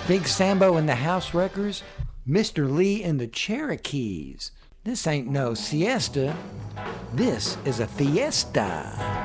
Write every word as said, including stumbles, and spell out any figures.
Big Sambo and the House Wreckers, Mister Lee and the Cherokees. This ain't no siesta, this is a fiesta.